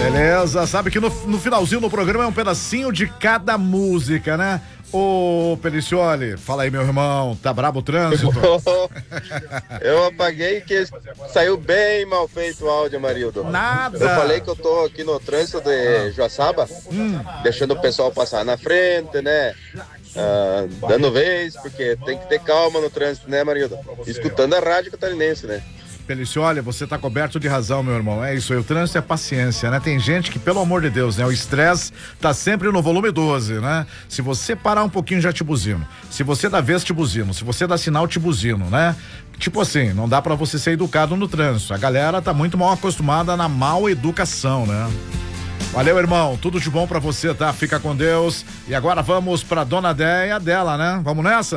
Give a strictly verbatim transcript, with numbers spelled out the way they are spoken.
Beleza, sabe que no, no finalzinho do programa é um pedacinho de cada música, né? Ô, Pelicioli, fala aí, meu irmão, tá brabo o trânsito? Eu apaguei que saiu bem mal feito o áudio, Marildo. Nada. Eu falei que eu tô aqui no trânsito de Joaçaba, hum. deixando o pessoal passar na frente, né? Ah, dando vez, porque tem que ter calma no trânsito, né, Marildo? Escutando a rádio catarinense, né? Pelicioli, você tá coberto de razão, meu irmão. É isso aí, o trânsito é paciência, né? Tem gente que, pelo amor de Deus, né? O estresse tá sempre no volume doze, né? Se você parar um pouquinho, já te buzino. Se você dá vez, te buzino. Se você dá sinal, te buzino, né? Tipo assim, não dá pra você ser educado no trânsito. A galera tá muito mal acostumada na mal educação, né? Valeu, irmão. Tudo de bom pra você, tá? Fica com Deus. E agora vamos pra Dona Déia dela, né? Vamos nessa?